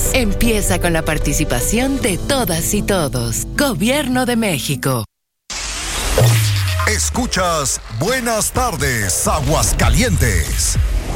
Empieza con la participación de todas y todos. Gobierno de México. Escuchas Buenas Tardes, Aguascalientes.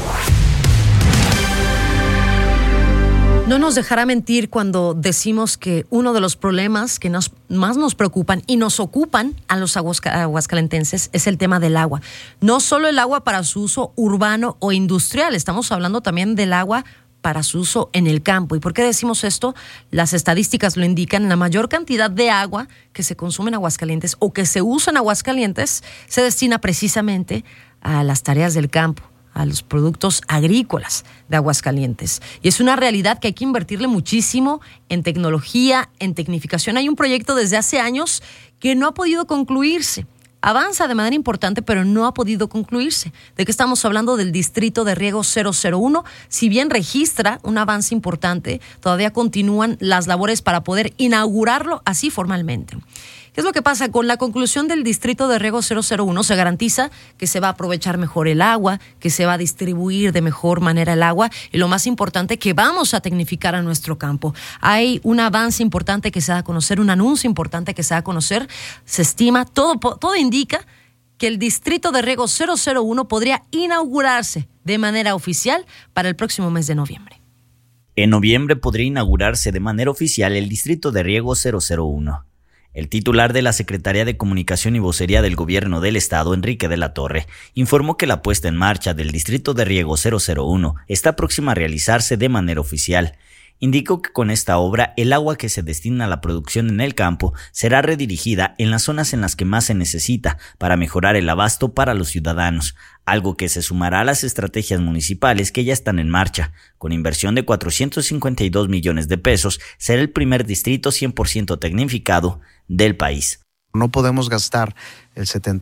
No nos dejará mentir cuando decimos que uno de los problemas que más nos preocupan y nos ocupan a los aguascalentenses es el tema del agua. No solo el agua para su uso urbano o industrial, estamos hablando también del agua para su uso en el campo. ¿Y por qué decimos esto? Las estadísticas lo indican. La mayor cantidad de agua que se consume en Aguascalientes o que se usa en Aguascalientes se destina precisamente a las tareas del campo, a los productos agrícolas de Aguascalientes. Y es una realidad que hay que invertirle muchísimo en tecnología, en tecnificación. Hay un proyecto desde hace años que no ha podido concluirse. Avanza de manera importante, pero no ha podido concluirse. ¿De qué estamos hablando? Del Distrito de Riego 001. Si bien registra un avance importante, todavía continúan las labores para poder inaugurarlo así formalmente. ¿Qué es lo que pasa? Con la conclusión del Distrito de Riego 001 se garantiza que se va a aprovechar mejor el agua, que se va a distribuir de mejor manera el agua y lo más importante, que vamos a tecnificar a nuestro campo. Hay un avance importante que se da a conocer, un anuncio importante que se da a conocer. Se estima, todo indica que el Distrito de Riego 001 podría inaugurarse de manera oficial para el próximo mes de noviembre. En noviembre podría inaugurarse de manera oficial el Distrito de Riego 001. El titular de la Secretaría de Comunicación y Vocería del Gobierno del Estado, Enrique de la Torre, informó que la puesta en marcha del Distrito de Riego 001 está próxima a realizarse de manera oficial. Indicó que con esta obra el agua que se destina a la producción en el campo será redirigida en las zonas en las que más se necesita para mejorar el abasto para los ciudadanos, algo que se sumará a las estrategias municipales que ya están en marcha. Con inversión de 452 millones de pesos, será el primer distrito 100% tecnificado del país. No podemos gastar el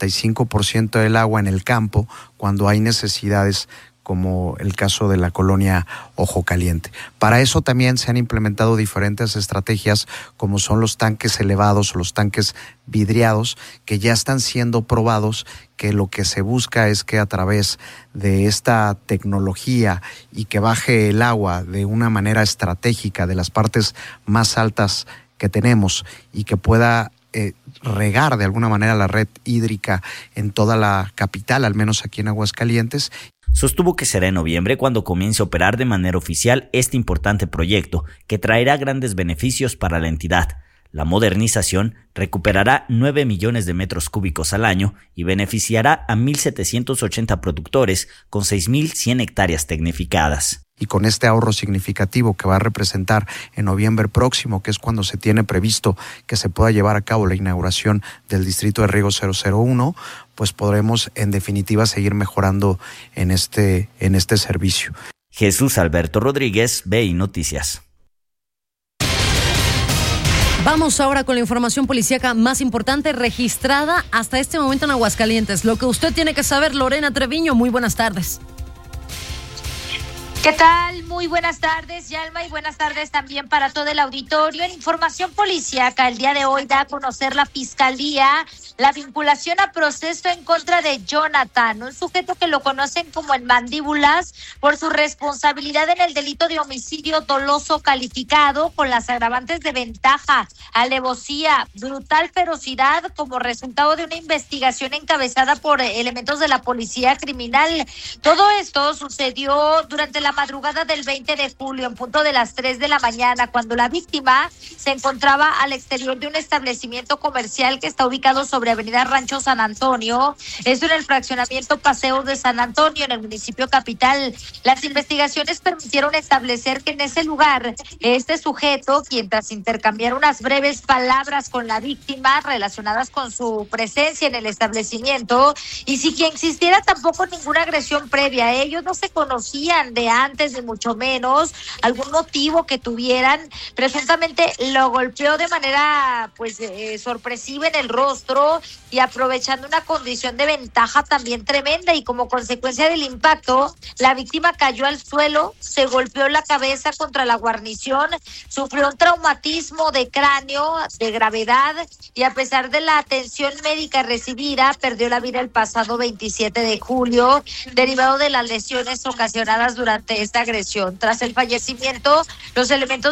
75% del agua en el campo cuando hay necesidades como el caso de la colonia Ojo Caliente. Para eso también se han implementado diferentes estrategias, como son los tanques elevados o los tanques vidriados, que ya están siendo probados, que lo que se busca es que a través de esta tecnología y que baje el agua de una manera estratégica de las partes más altas que tenemos y que pueda regar de alguna manera la red hídrica en toda la capital, al menos aquí en Aguascalientes. Sostuvo que será en noviembre cuando comience a operar de manera oficial este importante proyecto que traerá grandes beneficios para la entidad. La modernización recuperará 9 millones de metros cúbicos al año y beneficiará a 1,780 productores con 6,100 hectáreas tecnificadas. Y con este ahorro significativo que va a representar en noviembre próximo, que es cuando se tiene previsto que se pueda llevar a cabo la inauguración del Distrito de Riego 001, pues podremos en definitiva seguir mejorando en este servicio. Jesús Alberto Rodríguez, BI Noticias. Vamos ahora con la información policíaca más importante registrada hasta este momento en Aguascalientes. Lo que usted tiene que saber, Lorena Treviño, muy buenas tardes. ¿Qué tal? Muy buenas tardes, Yalma, y buenas tardes también para todo el auditorio. En información policíaca, el día de hoy da a conocer la Fiscalía la vinculación a proceso en contra de Jonathan, un sujeto que lo conocen como el Mandíbulas, por su responsabilidad en el delito de homicidio doloso calificado con las agravantes de ventaja, alevosía, brutal ferocidad, como resultado de una investigación encabezada por elementos de la policía criminal. Todo esto sucedió durante la madrugada del 20 de julio, en punto de las 3 de la mañana, cuando la víctima se encontraba al exterior de un establecimiento comercial que está ubicado sobre Avenida Rancho San Antonio, esto en el fraccionamiento Paseo de San Antonio, en el municipio capital. Las investigaciones permitieron establecer que en ese lugar, este sujeto, quien tras intercambiar unas breves palabras con la víctima relacionadas con su presencia en el establecimiento, y sin que existiera tampoco ninguna agresión previa, ellos no se conocían de antes, ni mucho menos algún motivo que tuvieran, presuntamente lo golpeó de manera sorpresiva en el rostro y aprovechando una condición de ventaja también tremenda, y como consecuencia del impacto, la víctima cayó al suelo, se golpeó la cabeza contra la guarnición, sufrió un traumatismo de cráneo de gravedad y a pesar de la atención médica recibida, perdió la vida el pasado 27 de julio, derivado de las lesiones ocasionadas durante esta agresión. Tras el fallecimiento, los elementos